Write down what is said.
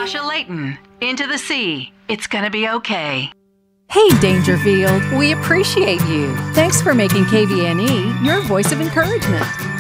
Sasha Layton, into the sea. It's gonna be okay. Hey, Dangerfield, we appreciate you. Thanks for making KVNE your voice of encouragement.